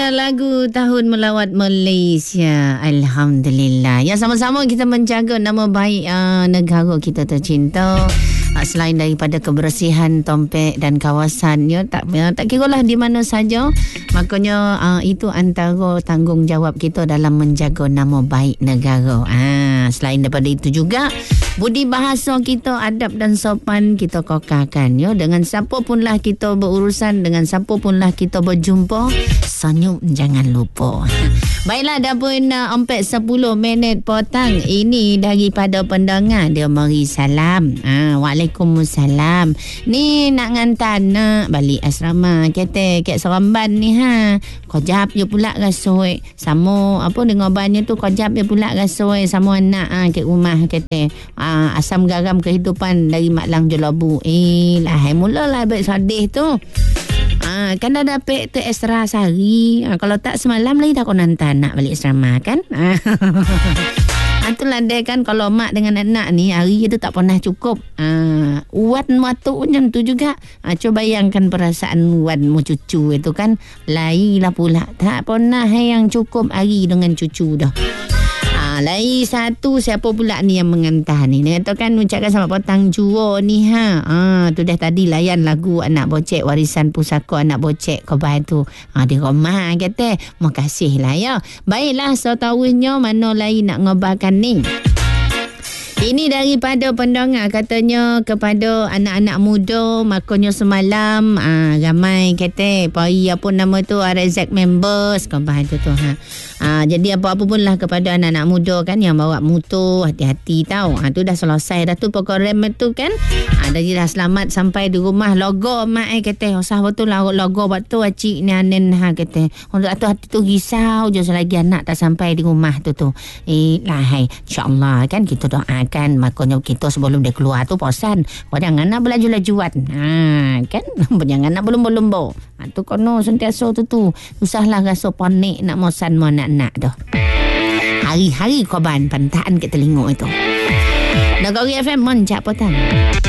lagu Tahun Melawat Malaysia. Alhamdulillah. Ya, sama-sama kita menjaga nama baik negara kita tercinta. Selain daripada kebersihan tompek dan kawasan, ya, tak kira lah di mana saja. Makanya itu antara tanggungjawab kita dalam menjaga nama baik negara. Selain daripada itu juga, budi bahasa kita, adab dan sopan kita kokarkan, ya. Dengan siapa punlah kita berurusan, dengan siapa punlah kita berjumpa, senyum jangan lupa. Baiklah, dah pun 4:10 petang. Ini daripada pendengar, dia mari salam. Waalaikumsalam. Ni nak ngantar nak balik asrama. Kata kat Seremban ni Kau jap je pula rasoi. Sama apa dengan banyak tu, kau jap je pula rasoi sama anak kat rumah. Kata asam garam kehidupan dari Mak Lang Jolabu. Lah mulalah baik sedih tu. Kan dah dapat tu extra sehari. Kalau tak semalam lagi dah kau nanti nak balik asrama kan. Itulah dia kan, kalau mak dengan anak ni hari itu tak pernah cukup. Uat waktu macam tu juga. Cuba bayangkan perasaan uat mu cucu itu kan. Lailah pula. Tak pernah yang cukup hari dengan cucu dah. Lagi satu, siapa pula ni yang mengantar ni? Dia kata kan ucapkan selamat petang jua ni tu dah tadi layan lagu Anak Bocek, warisan pusaka Anak Bocek Kobai tu. Di rumah kata, makasih lah ya. Baiklah, so tahunya mana lain nak ngobarkan ni. Ini daripada pendengar, katanya kepada anak-anak muda, makanya semalam ramai kata pari apa nama tu RZ members kembali tu jadi apa-apa pun lah kepada anak-anak muda kan yang bawa motor, hati-hati tau. Tu dah selesai dah tu program tu kan. Dah selamat sampai di rumah. Logo mak kata usah betul lah logo waktu acik ni anen kata untuk hati tu risau je selagi anak tak sampai di rumah tu lah insyaAllah kan kita doakan. Makanya kita sebelum dia keluar tu posan jangan nak berlaju-lajuan kan jangan nak berlumba-lumba tu kono sentiasa tu usahlah rasa panik nak mosan mau nak dah hari-hari korban pantaan ke telinga itu. Negeri FM Mencak Petang.